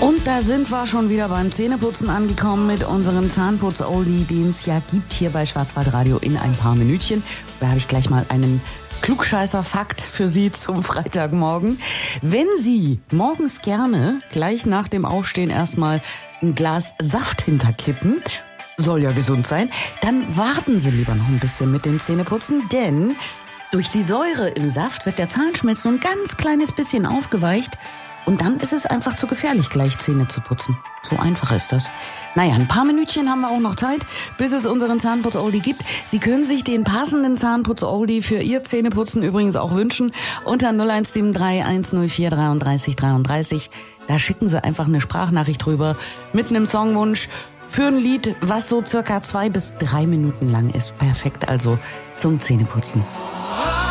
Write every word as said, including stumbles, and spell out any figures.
Und da sind wir schon wieder beim Zähneputzen angekommen mit unserem Zahnputz-Oldie, den es ja gibt hier bei Schwarzwaldradio in ein paar Minütchen. Da habe ich gleich mal einen Klugscheißer-Fakt für Sie zum Freitagmorgen. Wenn Sie morgens gerne gleich nach dem Aufstehen erstmal ein Glas Saft hinterkippen, soll ja gesund sein, dann warten Sie lieber noch ein bisschen mit dem Zähneputzen, denn durch die Säure im Saft wird der Zahnschmelz nur ein ganz kleines bisschen aufgeweicht. Und dann ist es einfach zu gefährlich, gleich Zähne zu putzen. So einfach ist das. Naja, ein paar Minütchen haben wir auch noch Zeit, bis es unseren Zahnputz-Oldie gibt. Sie können sich den passenden Zahnputz-Oldie für Ihr Zähneputzen übrigens auch wünschen. Unter null eins sieben drei eins null vier drei drei drei drei. Da schicken Sie einfach eine Sprachnachricht rüber mit einem Songwunsch für ein Lied, was so circa zwei bis drei Minuten lang ist. Perfekt also zum Zähneputzen.